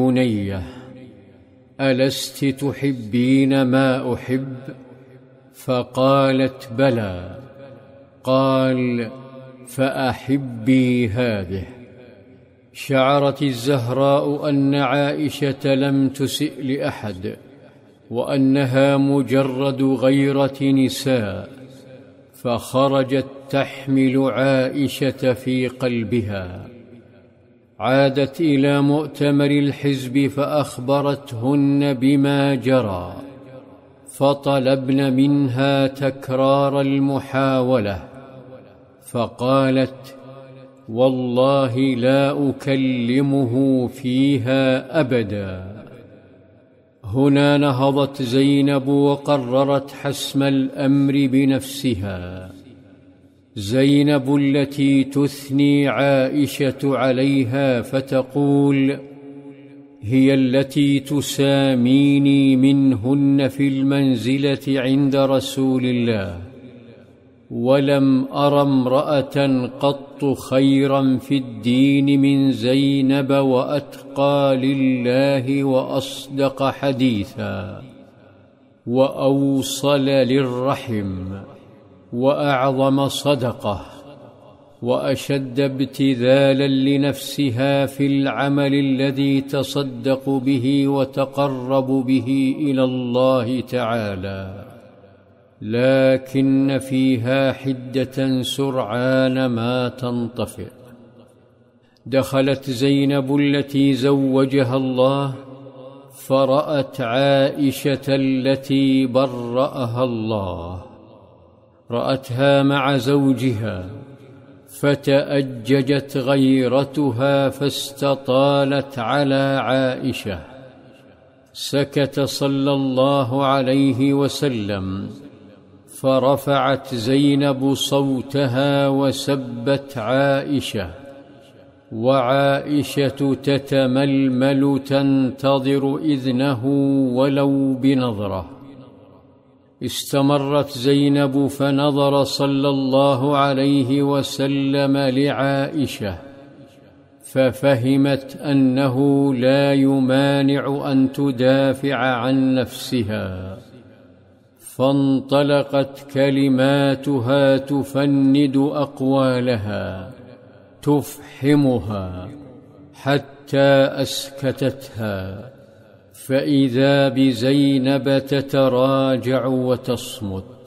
بنيه ألست تحبين ما أحب؟ فقالت بلى. قال فأحبي هذه. شعرت الزهراء أن عائشة لم تسئ لأحد، وأنها مجرد غيرة نساء، فخرجت تحمل عائشة في قلبها. عادت إلى مؤتمر الحزب فأخبرتهن بما جرى، فطلبن منها تكرار المحاولة، فقالت والله لا أكلمه فيها أبدا. هنا نهضت زينب وقررت حسم الأمر بنفسها. زينب التي تثني عائشة عليها فتقول هي التي تساميني منهن في المنزلة عند رسول الله، ولم أر امرأة قط خيرا في الدين من زينب وأتقى لله وأصدق حديثا وأوصل للرحم وأعظم صدقة وأشد ابتذالا لنفسها في العمل الذي تصدق به وتقرب به إلى الله تعالى، لكن فيها حدة سرعان ما تنطفئ. دخلت زينب التي زوجها الله فرأت عائشة التي برأها الله، رأتها مع زوجها فتأججت غيرتها فاستطالت على عائشة. سكت صلى الله عليه وسلم، فرفعت زينب صوتها وسبت عائشة، وعائشة تتململ تنتظر إذنه ولو بنظرة. استمرت زينب فنظر صلى الله عليه وسلم لعائشة، ففهمت أنه لا يمانع أن تدافع عن نفسها، فانطلقت كلماتها تفند أقوالها تفحمها حتى أسكتتها، فإذا بزينب تتراجع وتصمت.